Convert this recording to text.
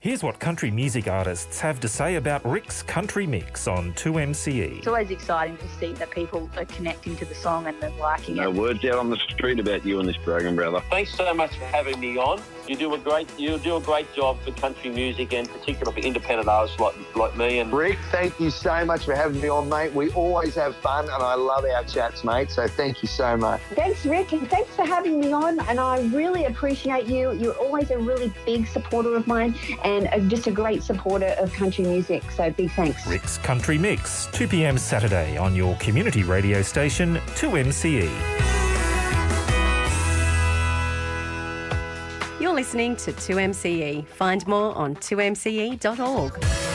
Here's what country music artists have to say about Rick's Country Mix on 2MCE. It's always exciting to see that people are connecting to the song and then liking it. No words out on the street about you and this program, brother. Thanks so much for having me on. You do a great job for country music, and particularly for independent artists like me. And Rick, thank you so much for having me on, mate. We always have fun, and I love our chats, mate. So thank you so much. Thanks, Rick, and thanks for having me on. And I really appreciate you. You're always a really big supporter of mine, and just a great supporter of country music. So big thanks. Rick's Country Mix, 2 p.m. Saturday on your community radio station 2MCE. You're listening to 2MCE. Find more on 2mce.org.